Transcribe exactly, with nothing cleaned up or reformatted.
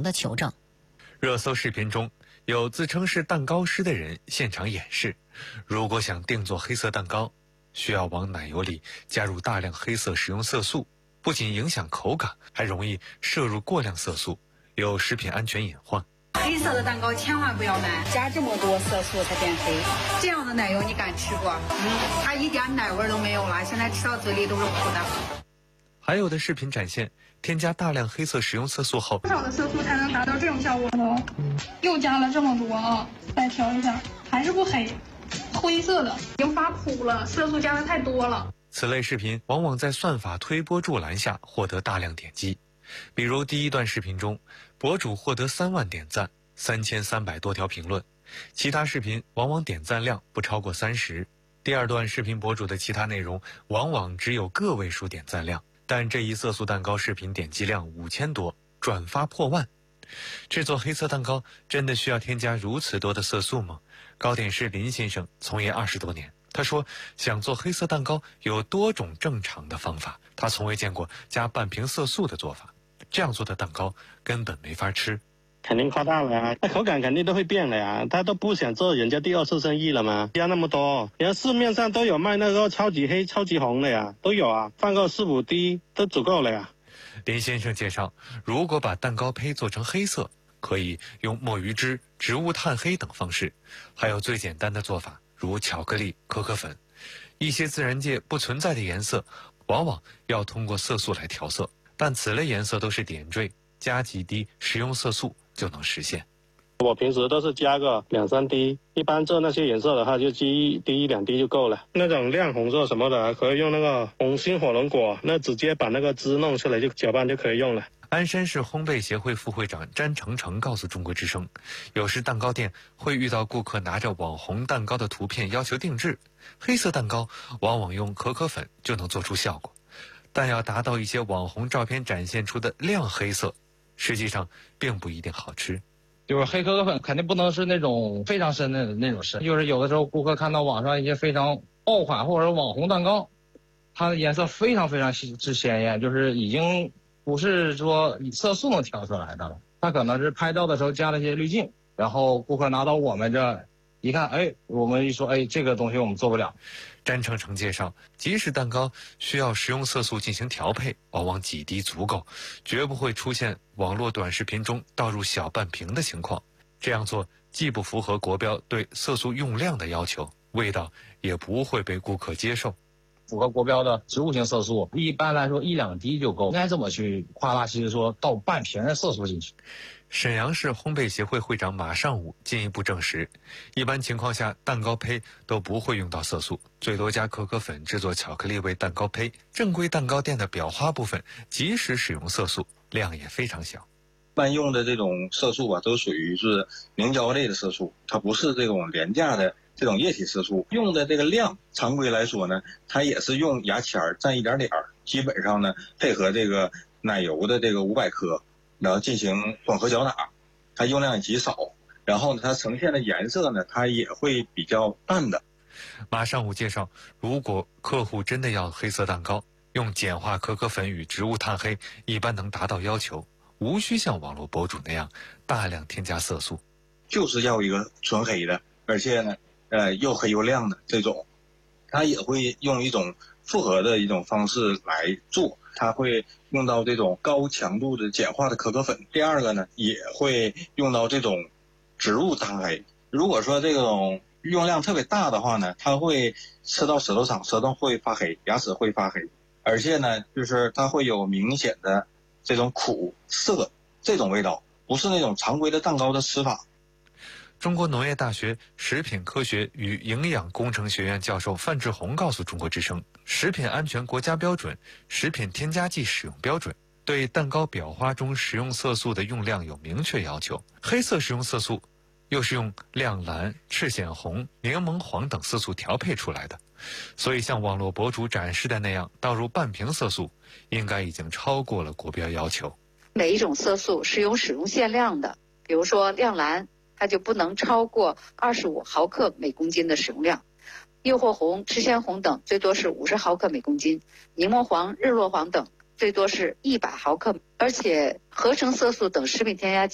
的求证。 热搜视频中有自称是蛋糕师的人现场演示，如果想定做黑色蛋糕，需要往奶油里加入大量黑色食用色素，不仅影响口感，还容易摄入过量色素，有食品安全隐患。 黑色的蛋糕千万不要买，加这么多色素才变黑。这样的奶油你敢吃不？嗯，它一点奶味都没有了，现在吃到嘴里都是苦的。 还有的视频展现，添加大量黑色食用色素后， 多少的色素才能达到这种效果呢？又加了这么多啊！再调一下，还是不黑，灰色的，已经发苦了，色素加的太多了。 此类视频往往在算法推波助澜下获得大量点击。比如第一段视频中，博主获得三万点赞，三千三百多条评论，其他视频往往点赞量不超过三十。第二段视频博主的其他内容往往只有个位数点赞量，但这一色素蛋糕视频点击量五千多，转发破万。制作黑色蛋糕真的需要添加如此多的色素吗？糕点师林先生从业二十多年，他说想做黑色蛋糕有多种正常的方法，他从未见过加半瓶色素的做法，这样做的蛋糕根本没法吃。 肯定夸大了呀，那口感肯定都会变了呀，他都不想做人家第二次生意了吗？加那么多，人家市面上都有卖那个超级黑、超级红的呀，都有啊，放个四五滴都足够了呀。 林先生介绍，如果把蛋糕胚做成黑色，可以用墨鱼汁、植物炭黑等方式，还有最简单的做法，如巧克力、可可粉，一些自然界不存在的颜色，往往要通过色素来调色，但此类颜色都是点缀，加几滴食用色素就能实现。 我平时都是加个两三滴，一般做那些颜色的话就滴一滴一两滴就够了。那种亮红色什么的，可以用那个红心火龙果，那直接把那个汁弄出来就搅拌就可以用了。 鞍山市烘焙协会副会长詹成成告诉中国之声，有时蛋糕店会遇到顾客拿着网红蛋糕的图片要求定制，黑色蛋糕往往用可可粉就能做出效果，但要达到一些网红照片展现出的亮黑色，实际上并不一定好吃。 就是黑可可粉肯定不能是那种非常深的那种深，就是有的时候顾客看到网上一些非常爆款或者网红蛋糕，它的颜色非常非常之鲜艳，就是已经不是说以色素能调出来的了，它可能是拍照的时候加了一些滤镜，然后顾客拿到我们这一看，哎，我们一说，哎，这个东西我们做不了。 詹成成介绍，即使蛋糕需要食用色素进行调配，往往几滴足够，绝不会出现网络短视频中倒入小半瓶的情况。这样做既不符合国标对色素用量的要求，味道也不会被顾客接受。 符合国标的植物性色素，一般来说一两滴就够，应该这么去夸大其实说倒半瓶的色素进去。 沈阳市烘焙协会会长马尚武进一步证实，一般情况下蛋糕胚都不会用到色素，最多加可可粉制作巧克力味蛋糕胚。正规蛋糕店的裱花部分即使使用色素，量也非常小。 一般用的这种色素啊，都属于是凝胶类的色素，它不是这种廉价的这种液体色素。用的这个量，常规来说呢，它也是用牙签蘸一点点儿，基本上呢配合这个奶油的这个五百克。然后进行混合搅打，它用量也极少，然后呢，它呈现的颜色呢，它也会比较淡的。 马上武介绍，如果客户真的要黑色蛋糕，用简化可可粉与植物炭黑，一般能达到要求，无需像网络博主那样大量添加色素。 就是要一个纯黑的，而且呢，呃，又黑又亮的这种，它也会用一种复合的一种方式来做。它会用到这种高强度的简化的可可粉。第二个呢，也会用到这种植物炭黑。如果说这种用量特别大的话呢，它会吃到舌头上，舌头会发黑，牙齿会发黑，而且呢，就是它会有明显的这种苦涩这种味道，不是那种常规的蛋糕的吃法。 中国农业大学食品科学与营养工程学院教授范志红告诉中国之声，食品安全国家标准、食品添加剂使用标准对蛋糕裱花中食用色素的用量有明确要求。黑色食用色素又是用亮蓝、赤藓红、柠檬黄等色素调配出来的，所以像网络博主展示的那样倒入半瓶色素，应该已经超过了国标要求。 每一种色素是有使用限量的，比如说亮蓝，它就不能超过二十五毫克每公斤的使用量，诱惑红、赤藓红等最多是五十毫克每公斤，柠檬黄、日落黄等最多是一百毫克，而且合成色素等食品添加剂